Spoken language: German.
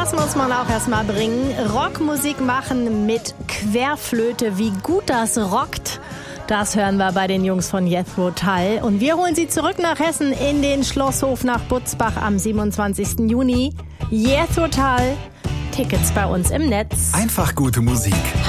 Das muss man auch erstmal bringen. Rockmusik machen mit Querflöte. Wie gut das rockt, das hören wir bei den Jungs von Jethro Tull. Und wir holen sie zurück nach Hessen in den Schlosshof nach Butzbach am 27. Juni. Jethro Tull. Tickets bei uns im Netz. Einfach gute Musik.